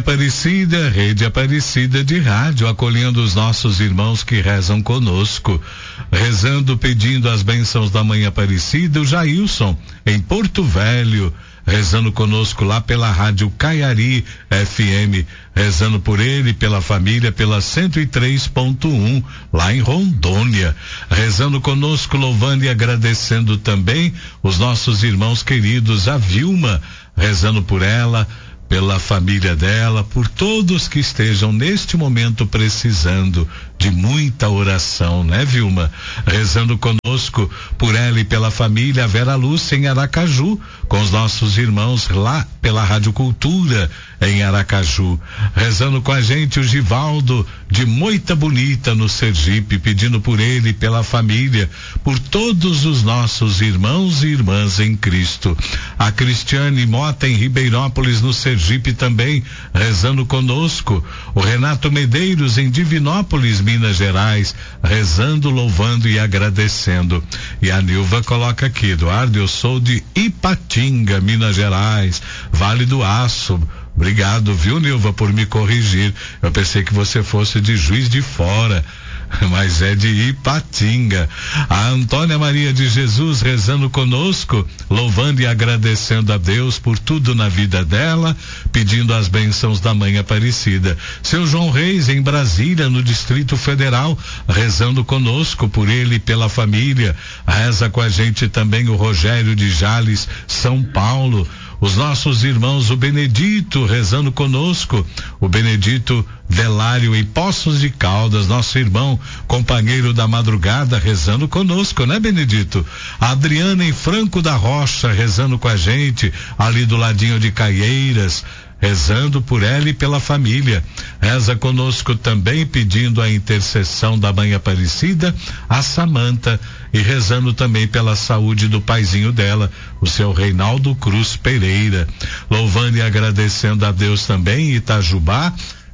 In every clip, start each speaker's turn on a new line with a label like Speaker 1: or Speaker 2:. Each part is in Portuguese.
Speaker 1: Aparecida, Rede Aparecida de Rádio, acolhendo os nossos irmãos que rezam conosco. Rezando, pedindo as bênçãos da Mãe Aparecida, o Jailson, em Porto Velho, rezando conosco lá pela Rádio Caiari FM, rezando por ele, pela família, pela 103.1, lá em Rondônia, rezando conosco, louvando e agradecendo também os nossos irmãos queridos, a Vilma, rezando por ela, pela família dela, por todos que estejam neste momento precisando de muita oração, né, Vilma? Rezando conosco por ela e pela família, a Vera Lúcia em Aracaju, com os nossos irmãos lá pela Rádio Cultura em Aracaju. Rezando com a gente o Givaldo de Moita Bonita no Sergipe, pedindo por ele e pela família, por todos os nossos irmãos e irmãs em Cristo. A Cristiane Mota em Ribeirópolis no Sergipe também, rezando conosco. O Renato Medeiros em Divinópolis, Minas Gerais, rezando, louvando e agradecendo. E a Nilva coloca aqui: Eduardo, eu sou de Ipatinga, Minas Gerais, Vale do Aço. Obrigado, viu, Nilva, por me corrigir. Eu pensei que você fosse de Juiz de Fora, mas é de Ipatinga. A Antônia Maria de Jesus rezando conosco, louvando e agradecendo a Deus por tudo na vida dela, pedindo as bênçãos da Mãe Aparecida. Seu João Reis em Brasília, no Distrito Federal, rezando conosco por ele e pela família. Reza com a gente também o Rogério de Jales, São Paulo. Os nossos irmãos, o Benedito rezando conosco, o Benedito Velário em Poços de Caldas, nosso irmão, companheiro da madrugada, rezando conosco, né, Benedito? A Adriana em Franco da Rocha, rezando com a gente, ali do ladinho de Caieiras, rezando por ela e pela família. Reza conosco também, pedindo a intercessão da Mãe Aparecida, a Samanta, e rezando também pela saúde do paizinho dela, o seu Reinaldo Cruz Pereira. Louvando e agradecendo a Deus também, Itajubá,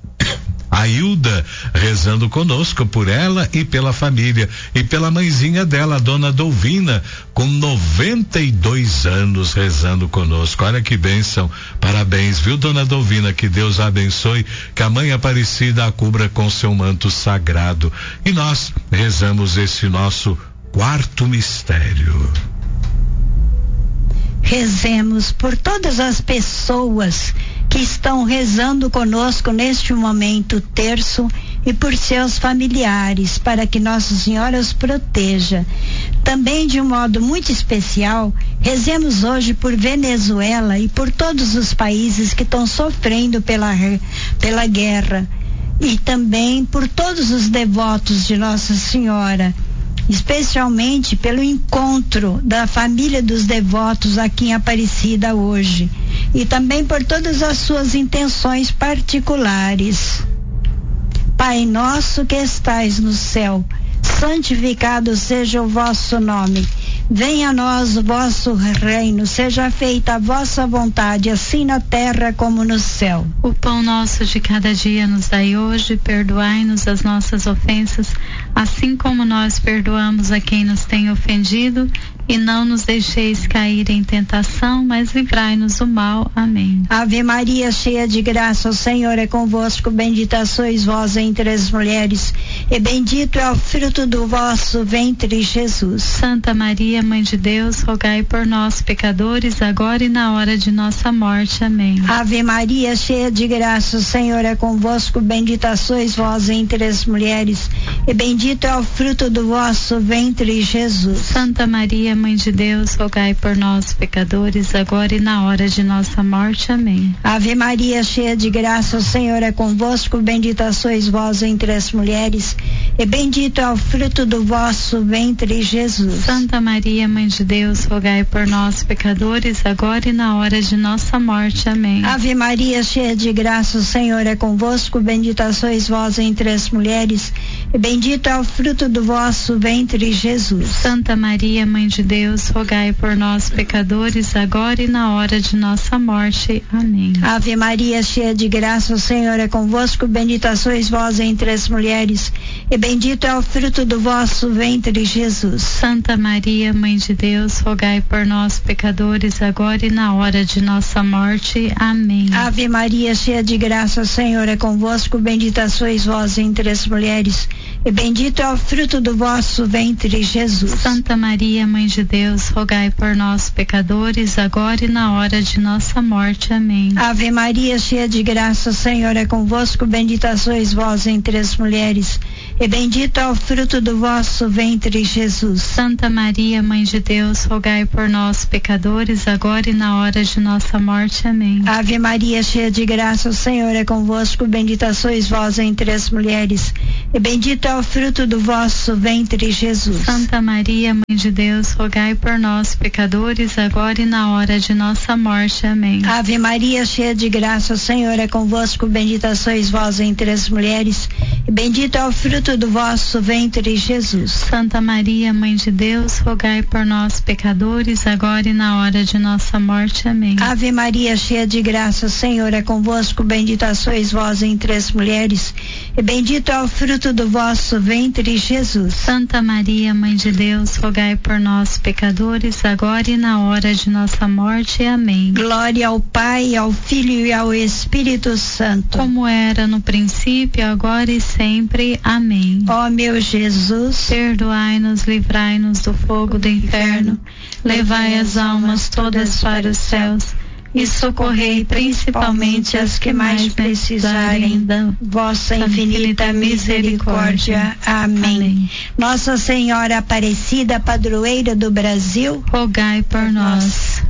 Speaker 1: a Hilda, rezando conosco por ela e pela família, e pela mãezinha dela, a dona Dolvina, com 92 anos, rezando conosco. Olha que bênção, parabéns, viu, dona Dolvina? Que Deus a abençoe, que a Mãe Aparecida a cubra com seu manto sagrado. E nós rezamos esse nosso quarto mistério.
Speaker 2: Rezemos por todas as pessoas que estão rezando conosco neste momento terço e por seus familiares, para que Nossa Senhora os proteja. Também, de um modo muito especial, rezemos hoje por Venezuela e por todos os países que estão sofrendo pela guerra, e também por todos os devotos de Nossa Senhora, especialmente pelo encontro da família dos devotos aqui em Aparecida hoje, e também por todas as suas intenções particulares. Pai nosso que estais no céu, santificado seja o vosso nome. Venha a nós o vosso reino, seja feita a vossa vontade, assim na terra como no céu.
Speaker 3: O pão nosso de cada dia nos dai hoje, perdoai-nos as nossas ofensas, assim como nós perdoamos a quem nos tem ofendido, e não nos deixeis cair em tentação, mas livrai-nos do mal. Amém.
Speaker 2: Ave Maria, cheia de graça, o Senhor é convosco, bendita sois vós entre as mulheres, e bendito é o fruto do vosso ventre, Jesus.
Speaker 3: Santa Maria, Mãe de Deus, rogai por nós, pecadores, agora e na hora de nossa morte. Amém.
Speaker 2: Ave Maria, cheia de graça, o Senhor é convosco, bendita sois vós entre as mulheres, e bendito é o fruto do vosso ventre, Jesus.
Speaker 3: Santa Maria, Mãe de Deus, rogai por nós, pecadores, agora e na hora de nossa morte. Amém.
Speaker 2: Ave Maria, cheia de graça, o Senhor é convosco, bendita sois vós entre as mulheres, e bendito é o fruto do vosso ventre, Jesus.
Speaker 3: Santa Maria, Mãe de Deus, rogai por nós, pecadores, agora e na hora de nossa morte. Amém.
Speaker 2: Ave Maria, cheia de graça, o Senhor é convosco, bendita sois vós entre as mulheres, e bendito é o fruto do vosso ventre, Jesus.
Speaker 3: Santa Maria, Mãe de Deus, rogai por nós, pecadores, agora e na hora de nossa morte. Amém.
Speaker 2: Ave Maria, cheia de graça, o Senhor é convosco, bendita sois vós entre as mulheres, e bendito é o fruto do vosso ventre, Jesus.
Speaker 3: Santa Maria, Mãe de Deus, rogai por nós, pecadores, agora e na hora de nossa morte. Amém.
Speaker 2: Ave Maria, cheia de graça, o Senhor é convosco, bendita sois vós entre as mulheres, e bendito é o fruto do vosso ventre, Jesus.
Speaker 3: Santa Maria, Mãe de Deus, rogai por nós, pecadores, agora e na hora de nossa morte. Amém.
Speaker 2: Ave Maria, cheia de graça, o Senhor é convosco, bendita sois vós entre as mulheres, e bendito é o fruto do vosso ventre, Jesus.
Speaker 3: Santa Maria, Mãe de Deus, rogai por nós, pecadores, agora e na hora de nossa morte. Amém.
Speaker 2: Ave Maria, cheia de graça, o Senhor é convosco, bendita sois vós entre as mulheres, e bendito é o fruto do vosso ventre, Jesus.
Speaker 3: Santa Maria, Mãe de Deus, rogai por nós, pecadores, agora e na hora de nossa morte. Amém.
Speaker 2: Ave Maria, cheia de graça, o Senhor é convosco, bendita sois vós entre as mulheres, e bendito é o fruto do vosso ventre, Jesus.
Speaker 3: Santa Maria, Mãe de Deus, rogai por nós, pecadores, agora e na hora de nossa morte. Amém.
Speaker 2: Ave Maria, cheia de graça, o Senhor é convosco, bendita sois vós entre as mulheres, e bendito é o fruto do vosso ventre, Jesus.
Speaker 3: Santa Maria, Mãe de Deus, rogai por nós, pecadores, agora e na hora de nossa morte. Amém.
Speaker 2: Glória ao Pai, ao Filho e ao Espírito Santo.
Speaker 3: Como era no princípio, agora e sempre. Amém.
Speaker 2: Ó meu Jesus,
Speaker 3: perdoai-nos, livrai-nos do fogo do inferno, levai as almas todas para os céus e socorrei principalmente as que mais precisarem da
Speaker 2: vossa infinita misericórdia. Amém. Nossa Senhora Aparecida, padroeira do Brasil,
Speaker 3: rogai por nós.